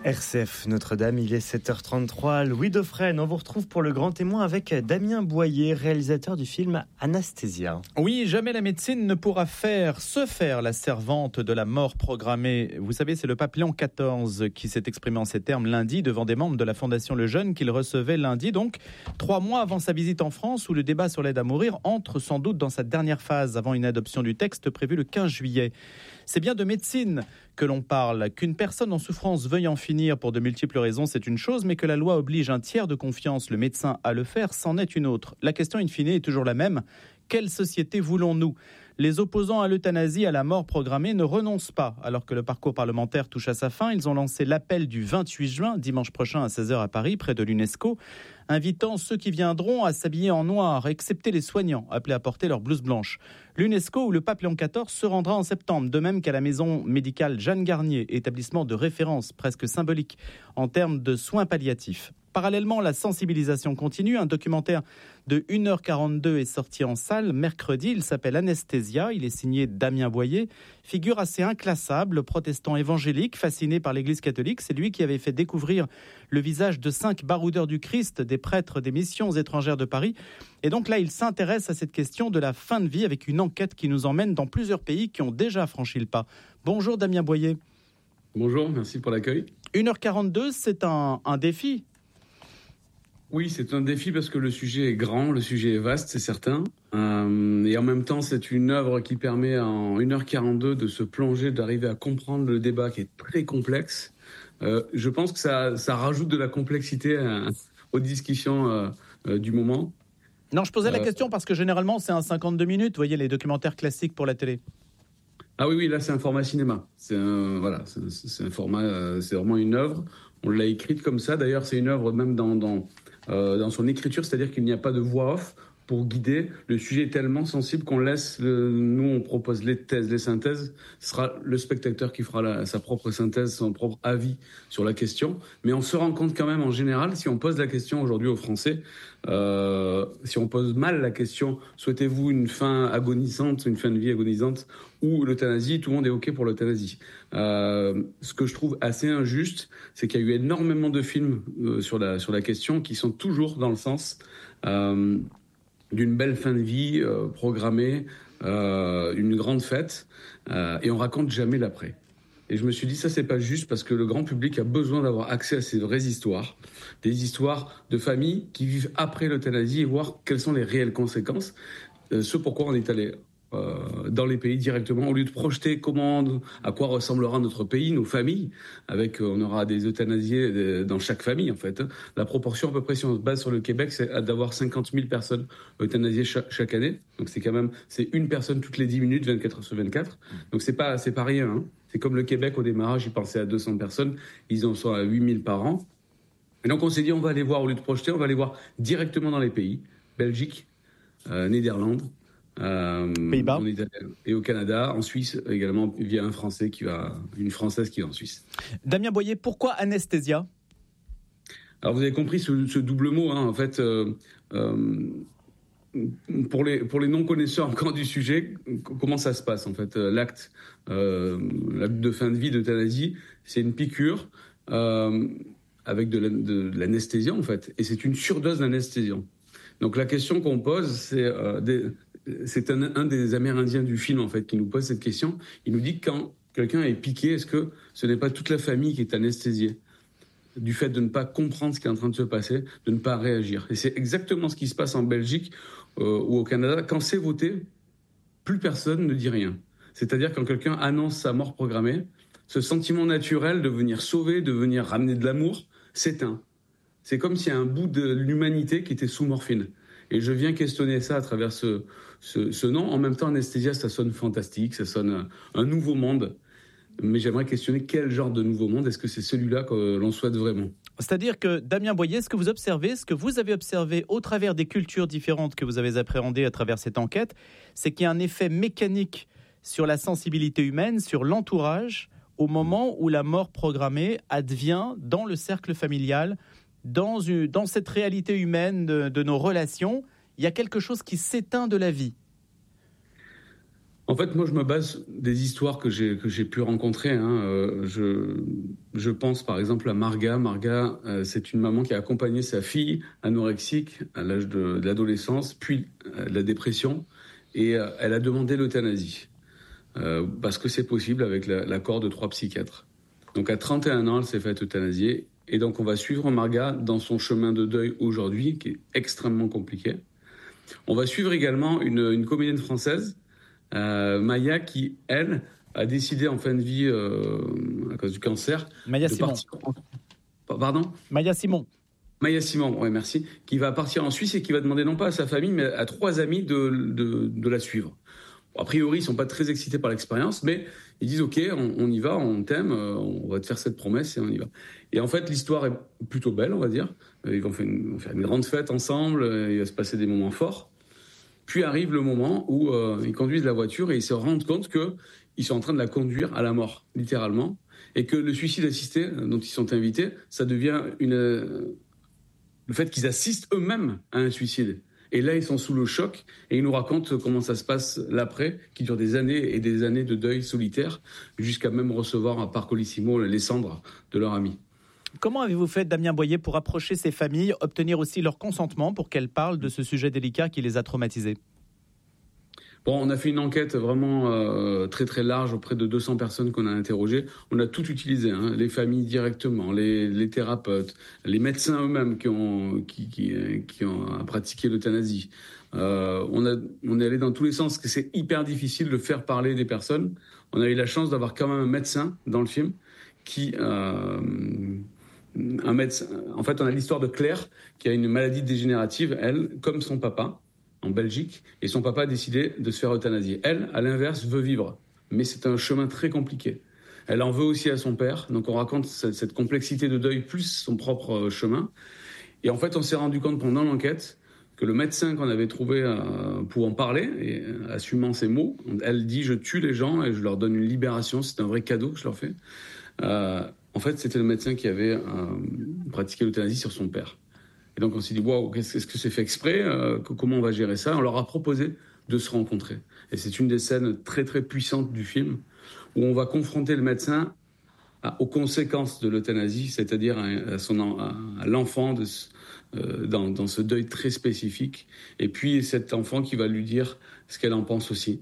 RCF Notre-Dame, il est 7h33. Louis Dauphren, on vous retrouve pour le grand témoin avec Damien Boyer, réalisateur du film Anasthésia. Oui, jamais la médecine ne pourra se faire la servante de la mort programmée. Vous savez, c'est le pape Léon XIV qui s'est exprimé en ces termes lundi devant des membres de la Fondation Le Jeune qu'il recevait lundi, donc 3 mois avant sa visite en France où le débat sur l'aide à mourir entre sans doute dans sa dernière phase avant une adoption du texte prévue le 15 juillet. C'est bien de médecine que l'on parle. Qu'une personne en souffrance veuille en finir pour de multiples raisons, c'est une chose, mais que la loi oblige un tiers de confiance, le médecin, à le faire, c'en est une autre. La question in fine est toujours la même. Quelle société voulons-nous ? Les opposants à l'euthanasie, à la mort programmée, ne renoncent pas. Alors que le parcours parlementaire touche à sa fin, ils ont lancé l'appel du 28 juin, dimanche prochain à 16h à Paris, près de l'UNESCO, invitant ceux qui viendront à s'habiller en noir, excepté les soignants, appelés à porter leur blouse blanche. L'UNESCO, où le pape Léon XIV se rendra en septembre, de même qu'à la maison médicale Jeanne Garnier, établissement de référence presque symbolique en termes de soins palliatifs. Parallèlement, la sensibilisation continue. Un documentaire de 1h42 est sorti en salle mercredi. Il s'appelle Anasthésia. Il est signé Damien Boyer. Figure assez inclassable, protestant évangélique, fasciné par l'Église catholique. C'est lui qui avait fait découvrir le visage de 5 baroudeurs du Christ, des prêtres des missions étrangères de Paris. Et donc là, il s'intéresse à cette question de la fin de vie avec une enquête qui nous emmène dans plusieurs pays qui ont déjà franchi le pas. Bonjour Damien Boyer. Bonjour, merci pour l'accueil. 1h42, c'est un défi. Oui, c'est un défi parce que le sujet est grand, le sujet est vaste, c'est certain. Et en même temps, c'est une œuvre qui permet en 1h42 de se plonger, d'arriver à comprendre le débat qui est très complexe. Je pense que ça rajoute de la complexité aux discussions du moment. Non, je posais la question parce que généralement, c'est un 52 minutes, vous voyez, les documentaires classiques pour la télé. Ah oui, là, c'est un format cinéma. C'est un format, c'est vraiment une œuvre. On l'a écrite comme ça. D'ailleurs, c'est une œuvre même dans son écriture, c'est-à-dire qu'il n'y a pas de voix off pour guider. Le sujet est tellement sensible qu'on laisse, nous on propose les thèses, les synthèses. Ce sera le spectateur qui fera sa propre synthèse, son propre avis sur la question. Mais on se rend compte quand même en général, si on pose la question aujourd'hui aux Français, si on pose mal la question, souhaitez-vous une fin agonisante, une fin de vie agonisante ou l'euthanasie, tout le monde est OK pour l'euthanasie. Ce que je trouve assez injuste, c'est qu'il y a eu énormément de films sur la question qui sont toujours dans le sens d'une belle fin de vie programmée, une grande fête, et on raconte jamais l'après. Et je me suis dit, ça c'est pas juste parce que le grand public a besoin d'avoir accès à ces vraies histoires, des histoires de familles qui vivent après l'euthanasie et voir quelles sont les réelles conséquences. Ce pourquoi on est allé dans les pays directement, au lieu de projeter à quoi ressemblera notre pays, nos familles, avec on aura des euthanasiés dans chaque famille en fait. La proportion à peu près, si on se base sur le Québec, c'est d'avoir 50 000 personnes euthanasiées chaque année. Donc c'est une personne toutes les 10 minutes, 24 heures sur 24. Donc c'est pas rien. Hein. C'est comme le Québec au démarrage, ils pensaient à 200 personnes, ils en sont à 8 000 par an. Et donc on s'est dit, on va aller voir, au lieu de projeter, on va aller voir directement dans les pays, Belgique, Néderlande, Pays-Bas et au Canada, en Suisse également, via une Française qui va en Suisse. Damien Boyer, pourquoi Anasthésia ? Alors vous avez compris ce double mot, hein, en fait, pour les non-connaisseurs encore du sujet, comment ça se passe en fait, l'acte de fin de vie d'euthanasie, c'est une piqûre avec de l'anesthésiant en fait, et c'est une surdose d'anesthésiant. Donc la question qu'on pose, c'est un des Amérindiens du film en fait qui nous pose cette question. Il nous dit que quand quelqu'un est piqué, est-ce que ce n'est pas toute la famille qui est anesthésiée du fait de ne pas comprendre ce qui est en train de se passer, de ne pas réagir. Et c'est exactement ce qui se passe en Belgique ou au Canada. Quand c'est voté, plus personne ne dit rien. C'est-à-dire quand quelqu'un annonce sa mort programmée, ce sentiment naturel de venir sauver, de venir ramener de l'amour, s'éteint. C'est comme s'il y a un bout de l'humanité qui était sous morphine. Et je viens questionner ça à travers ce nom. En même temps, Anasthésia, ça sonne fantastique, ça sonne un nouveau monde. Mais j'aimerais questionner quel genre de nouveau monde. Est-ce que c'est celui-là que l'on souhaite vraiment ? C'est-à-dire que, Damien Boyer, ce que vous avez observé au travers des cultures différentes que vous avez appréhendées à travers cette enquête, c'est qu'il y a un effet mécanique sur la sensibilité humaine, sur l'entourage, au moment où la mort programmée advient dans le cercle familial, dans cette réalité humaine de nos relations, il y a quelque chose qui s'éteint de la vie. En fait, moi, je me base des histoires que j'ai pu rencontrer. Je pense par exemple à Marga. Marga, c'est une maman qui a accompagné sa fille anorexique à l'âge de l'adolescence, puis de la dépression, et elle a demandé l'euthanasie parce que c'est possible avec l'accord de 3 psychiatres. Donc à 31 ans, elle s'est faite euthanasier, et donc on va suivre Marga dans son chemin de deuil aujourd'hui, qui est extrêmement compliqué. On va suivre également une comédienne française, Maya, qui, elle, a décidé en fin de vie, à cause du cancer, Maya de Simon. partir Pardon ? Maya Simon. Maya Simon, oui, merci, qui va partir en Suisse et qui va demander non pas à sa famille, mais à 3 amis de la suivre. Bon, a priori, ils sont pas très excités par l'expérience, mais ils disent « Ok, on y va, on t'aime, on va te faire cette promesse et on y va ». Et en fait, l'histoire est plutôt belle, on va dire. Ils vont faire une grande fête ensemble, il va se passer des moments forts. Puis arrive le moment où ils conduisent la voiture et ils se rendent compte qu'ils sont en train de la conduire à la mort, littéralement. Et que le suicide assisté dont ils sont invités, ça devient le fait qu'ils assistent eux-mêmes à un suicide. Et là, ils sont sous le choc et ils nous racontent comment ça se passe l'après, qui dure des années et des années de deuil solitaire, jusqu'à même recevoir à Parcolissimo les cendres de leur ami. Comment avez-vous fait, Damien Boyer, pour approcher ces familles, obtenir aussi leur consentement pour qu'elles parlent de ce sujet délicat qui les a traumatisées ? Bon, on a fait une enquête vraiment très très large auprès de 200 personnes qu'on a interrogées. On a tout utilisé, les familles directement, les thérapeutes, les médecins eux-mêmes qui ont pratiqué l'euthanasie. On est allé dans tous les sens, parce que c'est hyper difficile de faire parler des personnes. On a eu la chance d'avoir quand même un médecin dans le film un médecin. En fait, on a l'histoire de Claire qui a une maladie dégénérative, elle, comme son papa, en Belgique, et son papa a décidé de se faire euthanasier. Elle, à l'inverse, veut vivre, mais c'est un chemin très compliqué. Elle en veut aussi à son père, donc on raconte cette complexité de deuil plus son propre chemin. Et en fait, on s'est rendu compte pendant l'enquête que le médecin qu'on avait trouvé pour en parler, et assumant ses mots, elle dit « je tue les gens et je leur donne une libération, c'est un vrai cadeau que je leur fais ». En fait, c'était le médecin qui avait pratiqué l'euthanasie sur son père. Et donc, on s'est dit, waouh, est-ce que c'est fait exprès ? Comment on va gérer ça ? On leur a proposé de se rencontrer. Et c'est une des scènes très, très puissantes du film, où on va confronter le médecin aux conséquences de l'euthanasie, c'est-à-dire à l'enfant dans ce deuil très spécifique. Et puis, cet enfant qui va lui dire ce qu'elle en pense aussi.